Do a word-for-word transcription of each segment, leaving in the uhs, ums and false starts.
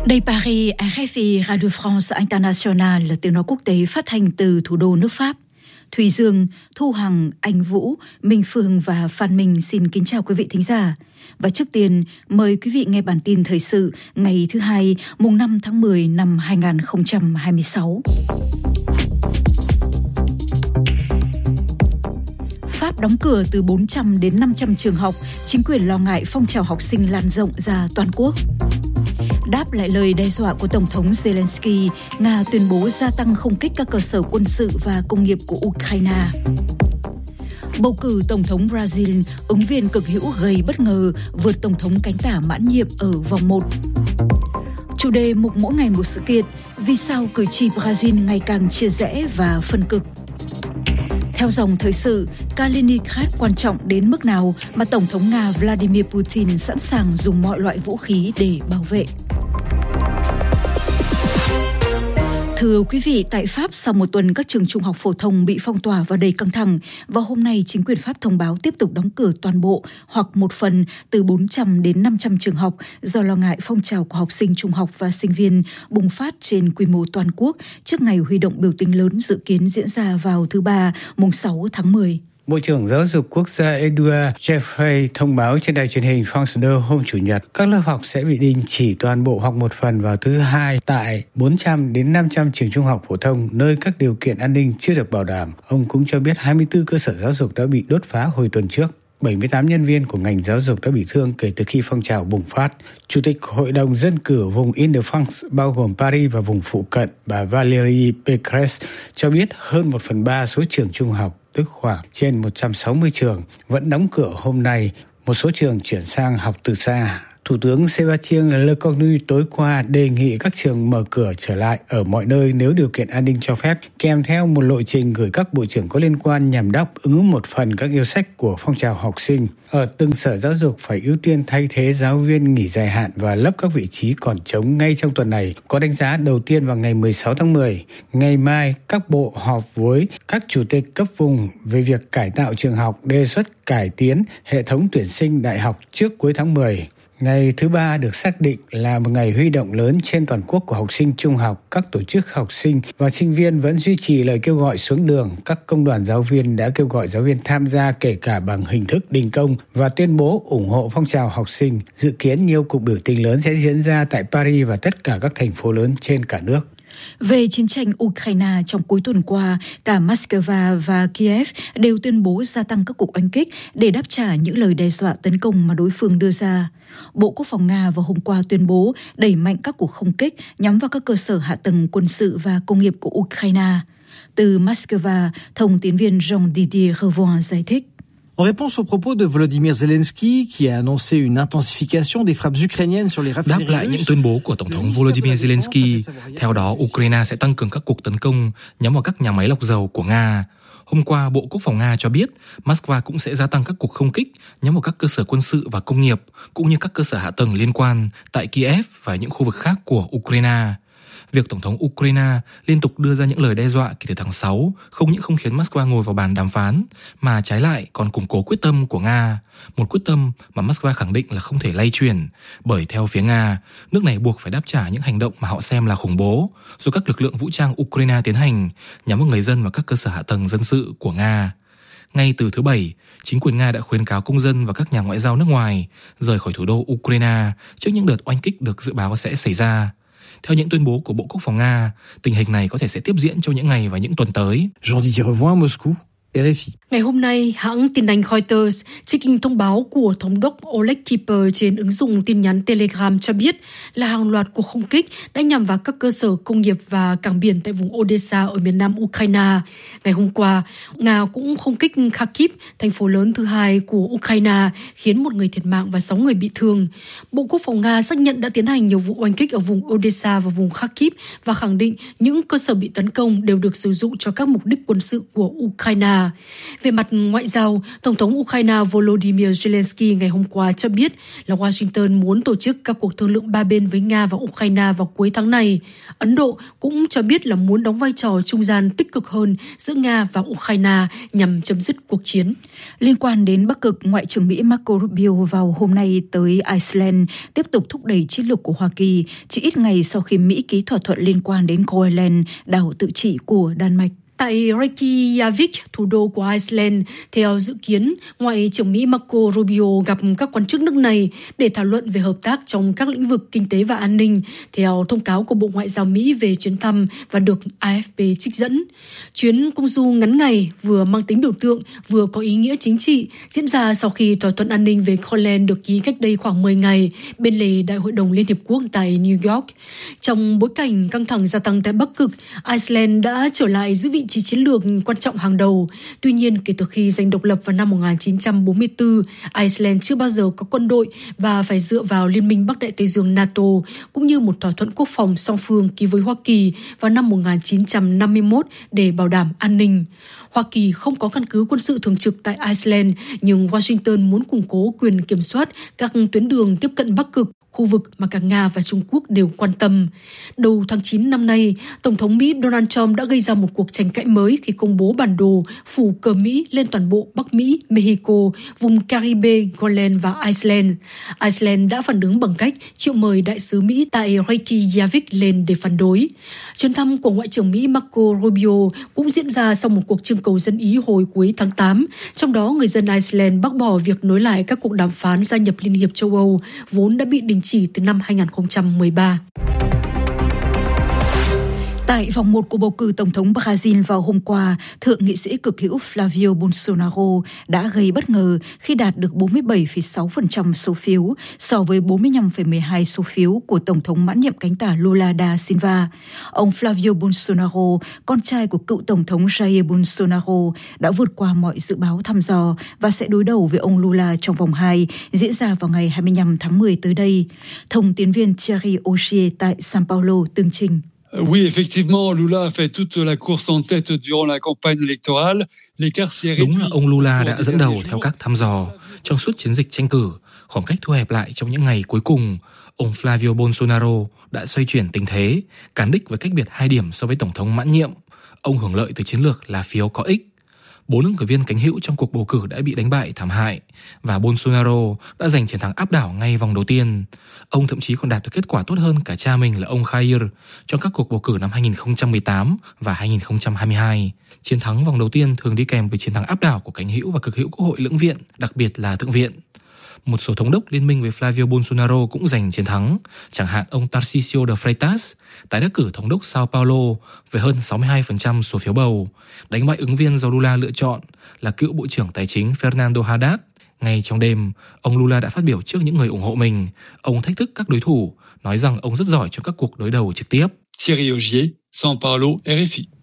Đây Paris, rờ ép i Radio France International là tiếng nói quốc tế phát thanh từ thủ đô nước Pháp. Thùy Dương, Thu Hằng, Anh Vũ, Minh Phương và Phan Minh xin kính chào quý vị thính giả. Và trước tiên, mời quý vị nghe bản tin thời sự ngày thứ hai, mùng năm tháng mười năm hai nghìn không trăm hai mươi sáu. Pháp đóng cửa từ bốn trăm đến năm trăm trường học, chính quyền lo ngại phong trào học sinh lan rộng ra toàn quốc. Đáp lại lời đe dọa của Tổng thống Zelensky, Nga tuyên bố gia tăng không kích các cơ sở quân sự và công nghiệp của Ukraine. Bầu cử Tổng thống Brazil, ứng viên cực hữu gây bất ngờ vượt Tổng thống cánh tả mãn nhiệm ở vòng một. Chủ đề mục mỗi ngày một sự kiện, vì sao cử tri Brazil ngày càng chia rẽ và phân cực. Theo dòng thời sự, Kaliningrad quan trọng đến mức nào mà Tổng thống Nga Vladimir Putin sẵn sàng dùng mọi loại vũ khí để bảo vệ. Thưa quý vị, tại Pháp, sau một tuần các trường trung học phổ thông bị phong tỏa và đầy căng thẳng, và hôm nay chính quyền Pháp thông báo tiếp tục đóng cửa toàn bộ hoặc một phần từ bốn trăm đến năm trăm trường học do lo ngại phong trào của học sinh trung học và sinh viên bùng phát trên quy mô toàn quốc trước ngày huy động biểu tình lớn dự kiến diễn ra vào thứ Ba, mùng sáu tháng mười. Bộ trưởng Giáo dục Quốc gia Edouard Jeffrey thông báo trên đài truyền hình France hai hôm Chủ nhật các lớp học sẽ bị đình chỉ toàn bộ hoặc một phần vào thứ Hai tại bốn trăm đến năm trăm trường trung học phổ thông nơi các điều kiện an ninh chưa được bảo đảm. Ông cũng cho biết hai mươi tư cơ sở giáo dục đã bị đốt phá hồi tuần trước. bảy mươi tám nhân viên của ngành giáo dục đã bị thương kể từ khi phong trào bùng phát. Chủ tịch Hội đồng Dân cử vùng Île-de-France bao gồm Paris và vùng phụ cận, bà Valérie Pécresse cho biết hơn một phần ba số trường trung học, tức khoảng trên một trăm sáu mươi trường, vẫn đóng cửa hôm nay. Một số trường chuyển sang học từ xa. Thủ tướng Sébastien Lecornu tối qua đề nghị các trường mở cửa trở lại ở mọi nơi nếu điều kiện an ninh cho phép, kèm theo một lộ trình gửi các bộ trưởng có liên quan nhằm đáp ứng một phần các yêu sách của phong trào học sinh. Ở từng sở giáo dục phải ưu tiên thay thế giáo viên nghỉ dài hạn và lấp các vị trí còn trống ngay trong tuần này. Có đánh giá đầu tiên vào ngày mười sáu tháng mười. Ngày mai, các bộ họp với các chủ tịch cấp vùng về việc cải tạo trường học, đề xuất cải tiến hệ thống tuyển sinh đại học trước cuối tháng mười. Ngày thứ Ba được xác định là một ngày huy động lớn trên toàn quốc của học sinh trung học. Các tổ chức học sinh và sinh viên vẫn duy trì lời kêu gọi xuống đường. Các công đoàn giáo viên đã kêu gọi giáo viên tham gia kể cả bằng hình thức đình công và tuyên bố ủng hộ phong trào học sinh. Dự kiến nhiều cuộc biểu tình lớn sẽ diễn ra tại Paris và tất cả các thành phố lớn trên cả nước. Về chiến tranh Ukraine, trong cuối tuần qua, cả Moscow và Kiev đều tuyên bố gia tăng các cuộc oanh kích để đáp trả những lời đe dọa tấn công mà đối phương đưa ra. Bộ Quốc phòng Nga vào hôm qua tuyên bố đẩy mạnh các cuộc không kích nhắm vào các cơ sở hạ tầng quân sự và công nghiệp của Ukraine. Từ Moscow, thông tín viên Jean-Didier Revon giải thích. En réponse aux propos de Volodymyr Zelensky, qui a annoncé une intensification des frappes ukrainiennes sur les raffineries. Đáp lại những tuyên bố của Tổng thống Volodymyr Zelensky, theo đó Ukraine sẽ tăng cường các cuộc tấn công nhắm vào các nhà máy lọc dầu của Nga. Hôm qua, Bộ Quốc phòng Nga cho biết Moscow cũng sẽ gia tăng các cuộc không kích nhắm vào các cơ sở quân sự và công nghiệp, cũng như các cơ sở hạ tầng liên quan tại Kiev và những khu vực khác của Ukraine. Việc Tổng thống Ukraine liên tục đưa ra những lời đe dọa kể từ tháng sáu không những không khiến Moscow ngồi vào bàn đàm phán, mà trái lại còn củng cố quyết tâm của Nga, một quyết tâm mà Moscow khẳng định là không thể lay chuyển, bởi theo phía Nga, nước này buộc phải đáp trả những hành động mà họ xem là khủng bố do các lực lượng vũ trang Ukraine tiến hành nhắm vào người dân và các cơ sở hạ tầng dân sự của Nga. Ngay từ thứ Bảy, chính quyền Nga đã khuyến cáo công dân và các nhà ngoại giao nước ngoài rời khỏi thủ đô Ukraine trước những đợt oanh kích được dự báo sẽ xảy ra. Theo những tuyên bố của Bộ Quốc phòng Nga, tình hình này có thể sẽ tiếp diễn trong những ngày và những tuần tới. Jean-Didier Revon, Moscou, rờ ép i. Ngày hôm nay, hãng tin đánh Reuters trích thông báo của thống đốc Oleg Kiper trên ứng dụng tin nhắn Telegram cho biết là hàng loạt cuộc không kích đã nhằm vào các cơ sở công nghiệp và cảng biển tại vùng Odessa ở miền nam Ukraine. Ngày hôm qua, Nga cũng không kích Kharkiv, thành phố lớn thứ hai của Ukraine, khiến một người thiệt mạng và sáu người bị thương. Bộ Quốc phòng Nga xác nhận đã tiến hành nhiều vụ oanh kích ở vùng Odessa và vùng Kharkiv và khẳng định những cơ sở bị tấn công đều được sử dụng cho các mục đích quân sự của Ukraine. Nga. Về mặt ngoại giao, Tổng thống Ukraine Volodymyr Zelensky ngày hôm qua cho biết là Washington muốn tổ chức các cuộc thương lượng ba bên với Nga và Ukraine vào cuối tháng này. Ấn Độ cũng cho biết là muốn đóng vai trò trung gian tích cực hơn giữa Nga và Ukraine nhằm chấm dứt cuộc chiến. Liên quan đến Bắc Cực, Ngoại trưởng Mỹ Marco Rubio vào hôm nay tới Iceland tiếp tục thúc đẩy chiến lược của Hoa Kỳ, chỉ ít ngày sau khi Mỹ ký thỏa thuận liên quan đến Greenland, đảo tự trị của Đan Mạch. Tại Reykjavik, thủ đô của Iceland, theo dự kiến, Ngoại trưởng Mỹ Marco Rubio gặp các quan chức nước này để thảo luận về hợp tác trong các lĩnh vực kinh tế và an ninh, theo thông cáo của Bộ Ngoại giao Mỹ về chuyến thăm và được a ép pê trích dẫn. Chuyến công du ngắn ngày vừa mang tính biểu tượng, vừa có ý nghĩa chính trị, diễn ra sau khi thỏa thuận an ninh về Greenland được ký cách đây khoảng mười ngày bên lề Đại hội đồng Liên Hiệp Quốc tại New York. Trong bối cảnh căng thẳng gia tăng tại Bắc Cực, Iceland đã trở lại giữ vị trí chiến lược quan trọng hàng đầu. Tuy nhiên, kể từ khi giành độc lập vào năm một nghìn chín trăm bốn mươi tư, Iceland chưa bao giờ có quân đội và phải dựa vào Liên minh Bắc Đại Tây Dương NATO, cũng như một thỏa thuận quốc phòng song phương ký với Hoa Kỳ vào năm một nghìn chín trăm năm mươi mốt để bảo đảm an ninh. Hoa Kỳ không có căn cứ quân sự thường trực tại Iceland, nhưng Washington muốn củng cố quyền kiểm soát các tuyến đường tiếp cận Bắc Cực, khu vực mà cả Nga và Trung Quốc đều quan tâm. Đầu tháng chín năm nay, Tổng thống Mỹ Donald Trump đã gây ra một cuộc tranh cãi mới khi công bố bản đồ phủ cờ Mỹ lên toàn bộ Bắc Mỹ, Mexico, vùng Caribe, Greenland và Iceland. Iceland đã phản ứng bằng cách triệu mời đại sứ Mỹ tại Reykjavik lên để phản đối. Chuyến thăm của Ngoại trưởng Mỹ Marco Rubio cũng diễn ra sau một cuộc trưng cầu dân ý hồi cuối tháng tám, trong đó người dân Iceland bác bỏ việc nối lại các cuộc đàm phán gia nhập Liên hiệp châu Âu, vốn đã bị đình chỉ từ năm hai nghìn không trăm mười ba. Tại vòng một của bầu cử Tổng thống Brazil vào hôm qua, thượng nghị sĩ cực hữu Flavio Bolsonaro đã gây bất ngờ khi đạt được bốn mươi bảy phẩy sáu phần trăm số phiếu so với bốn mươi lăm phẩy mười hai số phiếu của Tổng thống mãn nhiệm cánh tả Lula da Silva. Ông Flavio Bolsonaro, con trai của cựu Tổng thống Jair Bolsonaro, đã vượt qua mọi dự báo thăm dò và sẽ đối đầu với ông Lula trong vòng hai diễn ra vào ngày hai mươi lăm tháng mười tới đây. Thông tín viên Thierry Augier tại São Paulo tường trình. Oui, effectivement, Lula a fait toute la course en tête durant la campagne électorale. L'écart s'est réduit. Đúng là ông Lula đã dẫn đầu theo các thăm dò trong suốt chiến dịch tranh cử, khoảng cách thu hẹp lại trong những ngày cuối cùng. Ông Flavio Bolsonaro đã xoay chuyển tình thế, cán đích với cách biệt hai điểm so với tổng thống mãn nhiệm. Ông hưởng lợi từ chiến lược là phiếu có ích. Bốn ứng cử viên cánh hữu trong cuộc bầu cử đã bị đánh bại thảm hại và Bolsonaro đã giành chiến thắng áp đảo ngay vòng đầu tiên. Ông thậm chí còn đạt được kết quả tốt hơn cả cha mình là ông Jair trong các cuộc bầu cử năm hai nghìn không trăm mười tám và hai nghìn không trăm hai mươi hai. Chiến thắng vòng đầu tiên thường đi kèm với chiến thắng áp đảo của cánh hữu và cực hữu Quốc hội lưỡng viện, đặc biệt là thượng viện. Một số thống đốc liên minh với Flavio Bolsonaro cũng giành chiến thắng, chẳng hạn ông Tarcísio de Freitas tái đắc cử thống đốc São Paulo với hơn sáu mươi hai phần trăm số phiếu bầu, đánh bại ứng viên do Lula lựa chọn là cựu Bộ trưởng Tài chính Fernando Haddad. Ngay trong đêm, ông Lula đã phát biểu trước những người ủng hộ mình. Ông thách thức các đối thủ, nói rằng ông rất giỏi trong các cuộc đối đầu trực tiếp. Thierry Augier, São Paulo, rờ ép i.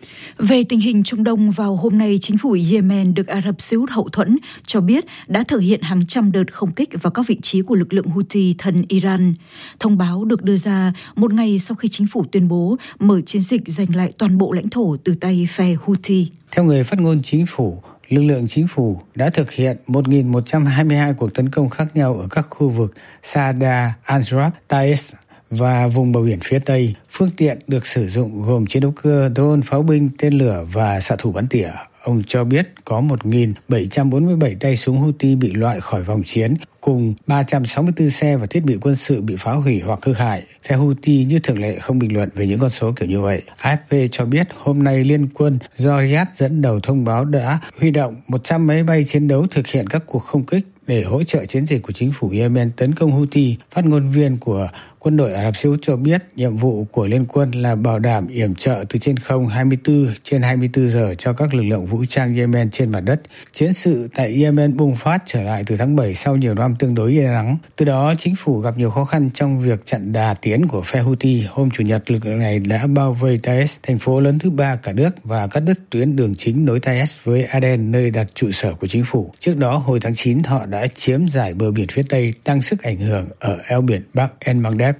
Về tình hình Trung Đông, vào hôm nay, chính phủ Yemen được Ả Rập Xê Út hậu thuẫn cho biết đã thực hiện hàng trăm đợt không kích vào các vị trí của lực lượng Houthi thân Iran. Thông báo được đưa ra một ngày sau khi chính phủ tuyên bố mở chiến dịch giành lại toàn bộ lãnh thổ từ tay phe Houthi. Theo người phát ngôn chính phủ, lực lượng chính phủ đã thực hiện một nghìn một trăm hai mươi hai cuộc tấn công khác nhau ở các khu vực Saada, Anrab, Taiz và vùng bờ biển phía Tây. Phương tiện được sử dụng gồm chiến đấu cơ, drone, pháo binh, tên lửa và xạ thủ bắn tỉa. Ông cho biết có một nghìn bảy trăm bốn mươi bảy tay súng Houthi bị loại khỏi vòng chiến, cùng ba trăm sáu mươi tư xe và thiết bị quân sự bị phá hủy hoặc hư hại. Phe Houthi như thường lệ không bình luận về những con số kiểu như vậy. a ép pê cho biết hôm nay Liên quân do Riyadh dẫn đầu thông báo đã huy động một trăm máy bay chiến đấu thực hiện các cuộc không kích để hỗ trợ chiến dịch của chính phủ Yemen tấn công Houthi. Phát ngôn viên của quân đội Ả Rập Xê Út cho biết nhiệm vụ của Liên quân là bảo đảm yểm trợ từ trên không hai mươi tư trên hai mươi tư giờ cho các lực lượng vũ trang Yemen trên mặt đất. Chiến sự tại Yemen bùng phát trở lại từ tháng bảy sau nhiều năm tương đối yên lắng. Từ đó, chính phủ gặp nhiều khó khăn trong việc chặn đà tiến của phe Houthi. Hôm Chủ nhật, lực lượng này đã bao vây Taiz, thành phố lớn thứ ba cả nước, và cắt đứt tuyến đường chính nối Taiz với Aden, nơi đặt trụ sở của chính phủ. Trước đó, hồi tháng chín, họ đã chiếm giải bờ biển phía Tây, tăng sức ảnh hưởng ở eo biển Bab el Mandeb.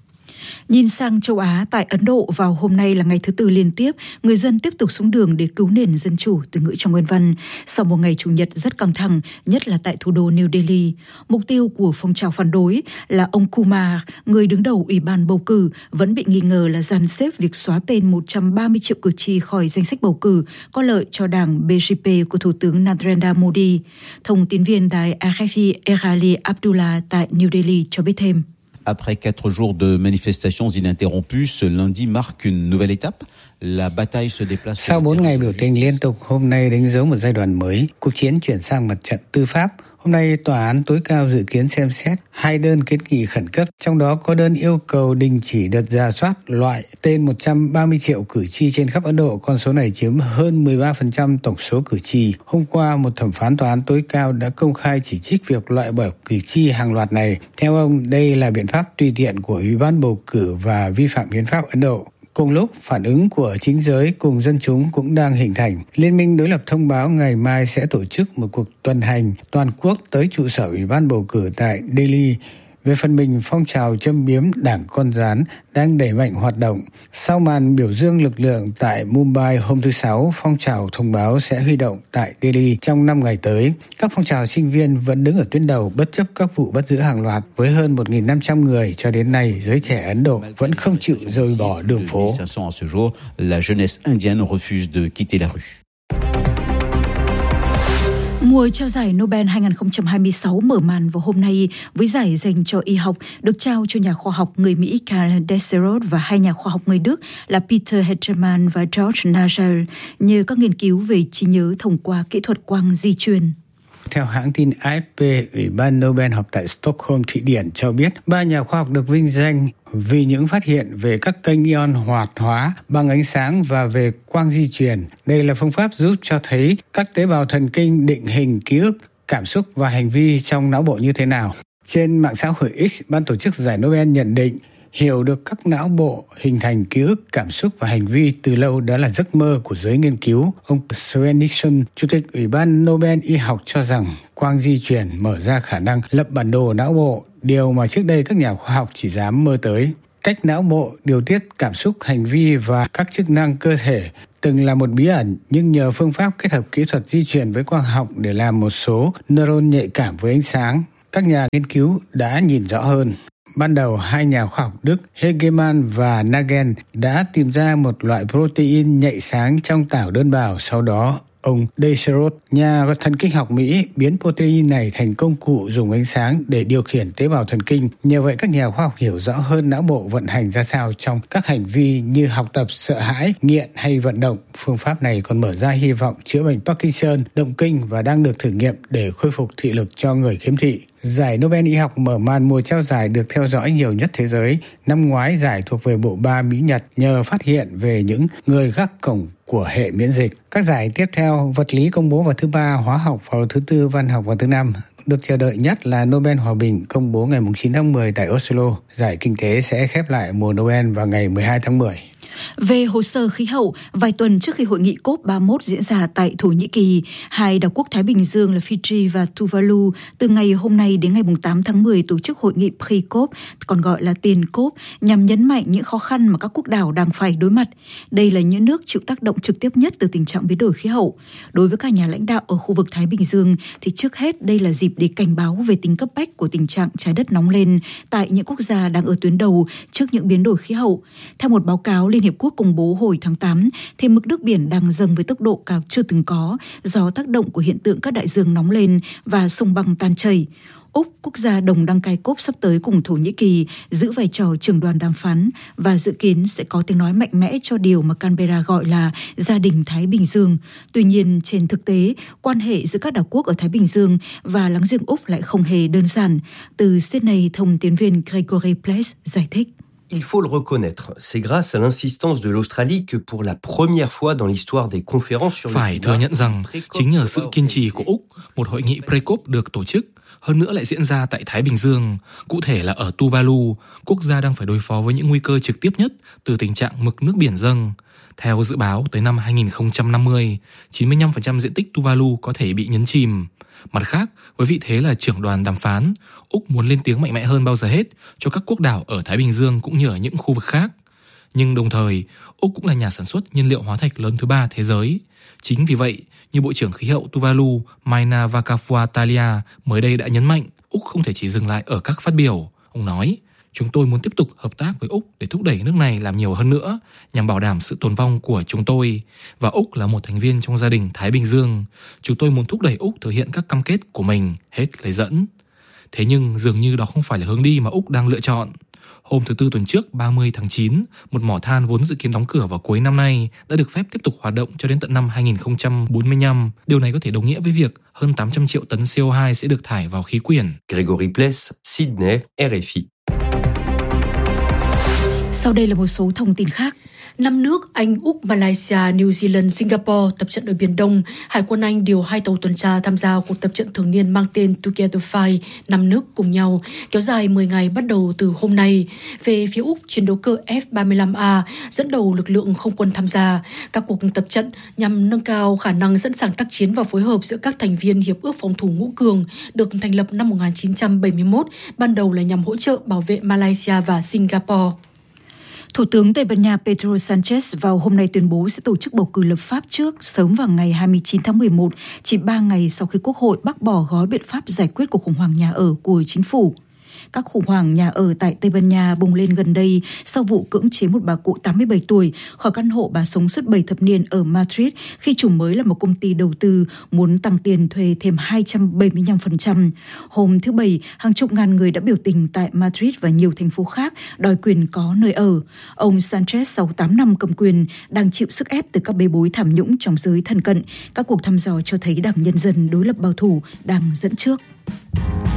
Nhìn sang châu Á, tại Ấn Độ vào hôm nay là ngày thứ tư liên tiếp, người dân tiếp tục xuống đường để cứu nền dân chủ, từ ngữ trong nguyên văn. Sau một ngày Chủ nhật rất căng thẳng, nhất là tại thủ đô New Delhi, mục tiêu của phong trào phản đối là ông Kumar, người đứng đầu Ủy ban bầu cử, vẫn bị nghi ngờ là dàn xếp việc xóa tên một trăm ba mươi triệu cử tri khỏi danh sách bầu cử, có lợi cho đảng bê jê pê của Thủ tướng Narendra Modi. Thông tin viên đài R F I Erali Abdullah tại New Delhi cho biết thêm. Après quatre jours de manifestations ininterrompues, ce lundi marque une nouvelle étape. La bataille se déplace. Sau bốn ngày biểu tình liên tục, hôm nay đánh dấu một giai đoạn mới. Cuộc chiến chuyển sang mặt trận tư pháp. Hôm nay, Tòa án tối cao dự kiến xem xét hai đơn kiến nghị khẩn cấp, trong đó có đơn yêu cầu đình chỉ đợt rà soát loại tên một trăm ba mươi triệu cử tri trên khắp Ấn Độ. Con số này chiếm hơn mười ba phần trăm tổng số cử tri. Hôm qua, một thẩm phán Tòa án tối cao đã công khai chỉ trích việc loại bỏ cử tri hàng loạt này. Theo ông, đây là biện pháp tùy tiện của Ủy ban bầu cử và vi phạm hiến pháp Ấn Độ. Cùng lúc, phản ứng của chính giới cùng dân chúng cũng đang hình thành. Liên minh đối lập thông báo ngày mai sẽ tổ chức một cuộc tuần hành toàn quốc tới trụ sở Ủy ban bầu cử tại Delhi. Về phần mình, phong trào châm biếm đảng con rán đang đẩy mạnh hoạt động. Sau màn biểu dương lực lượng tại Mumbai hôm thứ Sáu, phong trào thông báo sẽ huy động tại Delhi trong năm ngày tới. Các phong trào sinh viên vẫn đứng ở tuyến đầu bất chấp các vụ bắt giữ hàng loạt. Với hơn một nghìn năm trăm người cho đến nay, giới trẻ Ấn Độ vẫn không chịu rời bỏ đường phố. La jeunesse indienne refuse de quitter la rue. Mùa trao giải Nobel hai không hai sáu mở màn vào hôm nay với giải dành cho y học được trao cho nhà khoa học người Mỹ Karl Desserot và hai nhà khoa học người Đức là Peter Hettermann và George Nagel nhờ các nghiên cứu về trí nhớ thông qua kỹ thuật quang di truyền. Theo hãng tin A F P, Ủy ban Nobel họp tại Stockholm, Thụy Điển cho biết ba nhà khoa học được vinh danh vì những phát hiện về các kênh ion hoạt hóa bằng ánh sáng và về quang di truyền. Đây là phương pháp giúp cho thấy các tế bào thần kinh định hình ký ức, cảm xúc và hành vi trong não bộ như thế nào. Trên mạng xã hội X, ban tổ chức giải Nobel nhận định hiểu được các não bộ hình thành ký ức, cảm xúc và hành vi từ lâu đã là giấc mơ của giới nghiên cứu. Ông Sven Nixon, Chủ tịch Ủy ban Nobel y học cho rằng quang di truyền mở ra khả năng lập bản đồ não bộ, điều mà trước đây các nhà khoa học chỉ dám mơ tới. Cách não bộ điều tiết cảm xúc, hành vi và các chức năng cơ thể từng là một bí ẩn, nhưng nhờ phương pháp kết hợp kỹ thuật di truyền với quang học để làm một số neuron nhạy cảm với ánh sáng, các nhà nghiên cứu đã nhìn rõ hơn. Ban đầu, hai nhà khoa học Đức Hegemann và Nagel đã tìm ra một loại protein nhạy sáng trong tảo đơn bào. Sau đó, ông Desserot, nhà thần kinh học Mỹ, biến protein này thành công cụ dùng ánh sáng để điều khiển tế bào thần kinh. Nhờ vậy, các nhà khoa học hiểu rõ hơn não bộ vận hành ra sao trong các hành vi như học tập, sợ hãi, nghiện hay vận động. Phương pháp này còn mở ra hy vọng chữa bệnh Parkinson, động kinh và đang được thử nghiệm để khôi phục thị lực cho người khiếm thị. Giải Nobel y học mở màn mùa trao giải được theo dõi nhiều nhất thế giới. Năm ngoái, giải thuộc về bộ ba Mỹ-Nhật nhờ phát hiện về những người gác cổng của hệ miễn dịch. Các giải tiếp theo, vật lý công bố vào thứ ba, hóa học vào thứ tư, văn học vào thứ năm. Được chờ đợi nhất là Nobel Hòa bình công bố ngày chín tháng mười tại Oslo. Giải kinh tế sẽ khép lại mùa Nobel vào ngày mười hai tháng mười. Về hồ sơ khí hậu, vài tuần trước khi hội nghị cốp ba mươi mốt diễn ra tại Thổ Nhĩ Kỳ, hai đảo quốc Thái Bình Dương là Fiji và Tuvalu từ ngày hôm nay đến ngày tám tháng mười tổ chức hội nghị pre-cốp, còn gọi là tiền cốp, nhằm nhấn mạnh những khó khăn mà các quốc đảo đang phải đối mặt. Đây là những nước chịu tác động trực tiếp nhất từ tình trạng biến đổi khí hậu. Đối với các nhà lãnh đạo ở khu vực Thái Bình Dương, thì trước hết đây là dịp để cảnh báo về tính cấp bách của tình trạng trái đất nóng lên tại những quốc gia đang ở tuyến đầu trước những biến đổi khí hậu. Theo một báo cáo Liên Hiệp Quốc công bố hồi tháng tám, thì mực nước biển đang dâng với tốc độ cao chưa từng có do tác động của hiện tượng các đại dương nóng lên và sông băng tan chảy. Úc, quốc gia đồng đăng cai cốp sắp tới cùng Thổ Nhĩ Kỳ, giữ vai trò trưởng đoàn đàm phán và dự kiến sẽ có tiếng nói mạnh mẽ cho điều mà Canberra gọi là gia đình Thái Bình Dương. Tuy nhiên, trên thực tế, quan hệ giữa các đảo quốc ở Thái Bình Dương và láng giềng Úc lại không hề đơn giản. Từ Sydney, thông tín viên Gregory Place giải thích. Il faut le reconnaître, c'est grâce à l'insistance de l'Australie que pour la première fois dans l'histoire des conférences sur le climat. Phải thừa nhận rằng chính nhờ sự kiên trì của Úc, một hội nghị pre-cốp được tổ chức, hơn nữa lại diễn ra tại Thái Bình Dương, cụ thể là ở Tuvalu, quốc gia đang phải đối phó với những nguy cơ trực tiếp nhất từ tình trạng mực nước biển dâng. Theo dự báo, tới năm hai không năm mươi, chín mươi lăm phần trăm diện tích Tuvalu có thể bị nhấn chìm. Mặt khác, với vị thế là trưởng đoàn đàm phán, Úc muốn lên tiếng mạnh mẽ hơn bao giờ hết cho các quốc đảo ở Thái Bình Dương cũng như ở những khu vực khác. Nhưng đồng thời, Úc cũng là nhà sản xuất nhiên liệu hóa thạch lớn thứ ba thế giới. Chính vì vậy, như Bộ trưởng Khí hậu Tuvalu Maina Vakafuatalia mới đây đã nhấn mạnh, Úc không thể chỉ dừng lại ở các phát biểu. Ông nói, chúng tôi muốn tiếp tục hợp tác với Úc để thúc đẩy nước này làm nhiều hơn nữa nhằm bảo đảm sự tồn vong của chúng tôi. Và Úc là một thành viên trong gia đình Thái Bình Dương. Chúng tôi muốn thúc đẩy Úc thực hiện các cam kết của mình, hết lời dẫn. Thế nhưng dường như đó không phải là hướng đi mà Úc đang lựa chọn. Hôm thứ Tư tuần trước, ba mươi tháng chín, một mỏ than vốn dự kiến đóng cửa vào cuối năm nay đã được phép tiếp tục hoạt động cho đến tận năm hai không bốn lăm. Điều này có thể đồng nghĩa với việc hơn tám trăm triệu tấn xê o hai sẽ được thải vào khí quyển. Gregory Pless, Sydney, rờ ép i. Sau đây là một số thông tin khác. Năm nước Anh, Úc, Malaysia, New Zealand, Singapore tập trận ở Biển Đông. Hải quân Anh điều hai tàu tuần tra tham gia cuộc tập trận thường niên mang tên Together Five, năm nước cùng nhau, kéo dài mười ngày bắt đầu từ hôm nay. Về phía Úc, chiến đấu cơ F ba mươi lăm A dẫn đầu lực lượng không quân tham gia. Các cuộc tập trận nhằm nâng cao khả năng sẵn sàng tác chiến và phối hợp giữa các thành viên Hiệp ước Phòng thủ Ngũ Cường được thành lập năm một nghìn chín trăm bảy mươi mốt, ban đầu là nhằm hỗ trợ bảo vệ Malaysia và Singapore. Thủ tướng Tây Ban Nha Pedro Sánchez vào hôm nay tuyên bố sẽ tổ chức bầu cử lập pháp trước sớm vào ngày hai mươi chín tháng mười một, chỉ ba ngày sau khi Quốc hội bác bỏ gói biện pháp giải quyết cuộc khủng hoảng nhà ở của chính phủ. Các khủng hoảng nhà ở tại Tây Ban Nha bùng lên gần đây sau vụ cưỡng chế một bà cụ tám mươi bảy tuổi khỏi căn hộ bà sống suốt bảy thập niên ở Madrid khi chủ mới là một công ty đầu tư muốn tăng tiền thuê thêm hai trăm bảy mươi lăm phần trăm. Hôm thứ Bảy, hàng chục ngàn người đã biểu tình tại Madrid và nhiều thành phố khác đòi quyền có nơi ở. Ông Sánchez sau tám năm cầm quyền đang chịu sức ép từ các bê bối tham nhũng trong giới thân cận. Các cuộc thăm dò cho thấy Đảng Nhân dân đối lập bảo thủ đang dẫn trước.